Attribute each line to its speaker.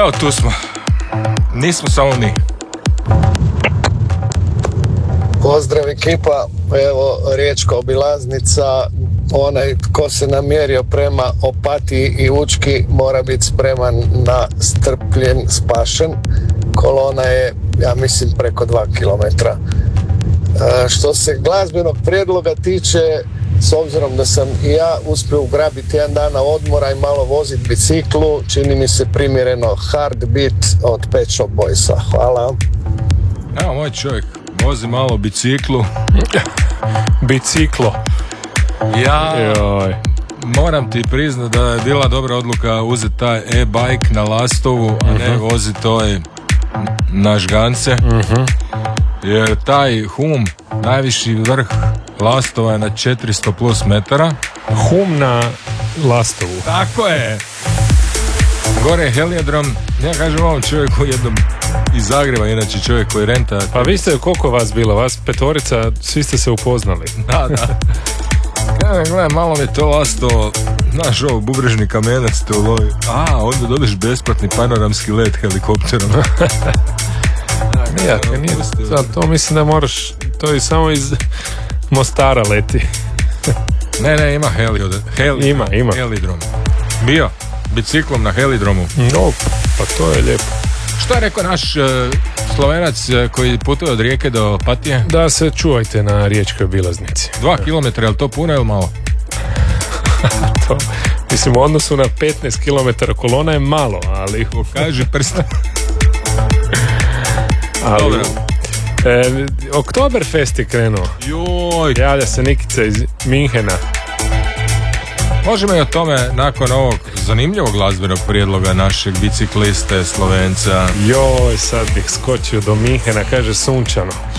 Speaker 1: Evo tu smo. Nismo samo mi.
Speaker 2: Pozdrav ekipa, evo riječka obilaznica, onaj ko se namjerio prema Opatiji i Učki mora biti spreman na strpljen, spašen. Kolona je, ja mislim, preko 2 km. Što se glazbenog prijedloga tiče, s obzirom da sam i ja uspio ugrabiti jedan dana odmora i malo voziti biciklu, čini mi se primjereno Hard Beat od Pet Shop Boysa. Hvala.
Speaker 1: Evo moj čovjek, vozi malo biciklu.
Speaker 3: Biciklo.
Speaker 1: Ja moram ti priznat da je bila dobra odluka uzeti taj e-bike na Lastovu, a ne voziti ovaj na Žgance. Jer taj Hum, najviši vrh Lastova je na 400 plus metara.
Speaker 3: Hum na Lastovu.
Speaker 1: Tako je. Gore je heliodrom. Ja kažem ovom čovjeku jednom iz Zagreba, inače čovjek koji renta.
Speaker 3: Pa vi ste, koliko vas bilo? Vas petorica, svi ste se upoznali.
Speaker 1: Da. Gledaj, malo mi je to Lastovo, znaš ovo, bubrežni kamenac te ulovi. Onda dobiješ besplatni panoramski let helikopterom.
Speaker 3: Nije. To mislim da moraš, to i samo iz Mostara leti.
Speaker 1: Ne, ima
Speaker 3: Ima.
Speaker 1: Helidrom. Bio biciklom na helidromu.
Speaker 3: No, pa to je lijepo.
Speaker 1: Što je rekao naš Slovenac koji putuje od Rijeke do Opatije?
Speaker 3: Da se čuvajte na riječkoj obilaznici.
Speaker 1: 2 km, je li to puno ili malo?
Speaker 3: To, mislim, u odnosu na 15 km kolona je malo, ali...
Speaker 1: Kaži prsta.
Speaker 3: Dobro. Oktoberfest je krenuo.
Speaker 1: Joj.
Speaker 3: Javlja se Nikica iz Minhena.
Speaker 1: Možemo i o tome nakon ovog zanimljivog glazbenog prijedloga našeg bicikliste Slovenca.
Speaker 3: Joj, sad bih skočio do Minhena, kaže sunčano.